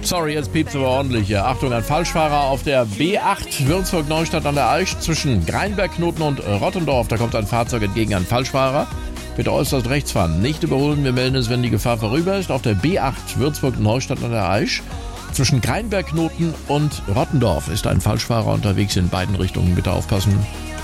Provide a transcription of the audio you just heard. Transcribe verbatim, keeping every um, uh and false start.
Sorry, jetzt piept's aber ordentlich hier. Achtung, ein Falschfahrer auf der B acht Würzburg-Neustadt an der Aisch zwischen Greinberg-Knoten und Rottendorf. Da kommt ein Fahrzeug entgegen, ein Falschfahrer. Bitte äußerst rechts fahren, nicht überholen. Wir melden es, wenn die Gefahr vorüber ist. Auf der B acht Würzburg-Neustadt an der Aisch zwischen Greinberg-Knoten und Rottendorf ist ein Falschfahrer unterwegs in beiden Richtungen. Bitte aufpassen.